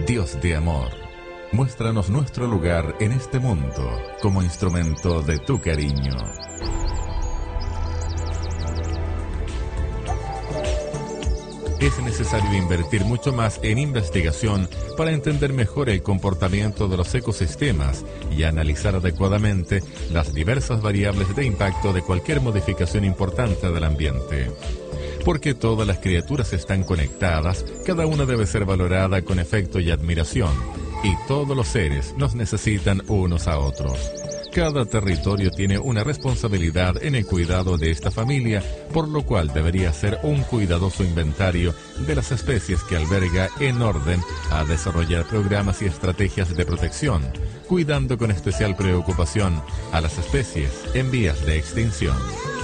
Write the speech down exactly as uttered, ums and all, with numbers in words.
Dios de amor, muéstranos nuestro lugar en este mundo como instrumento de tu cariño. Es necesario invertir mucho más en investigación para entender mejor el comportamiento de los ecosistemas y analizar adecuadamente las diversas variables de impacto de cualquier modificación importante del ambiente. Porque todas las criaturas están conectadas, cada una debe ser valorada con afecto y admiración, y todos los seres nos necesitan unos a otros. Cada territorio tiene una responsabilidad en el cuidado de esta familia, por lo cual debería ser un cuidadoso inventario de las especies que alberga en orden a desarrollar programas y estrategias de protección, cuidando con especial preocupación a las especies en vías de extinción.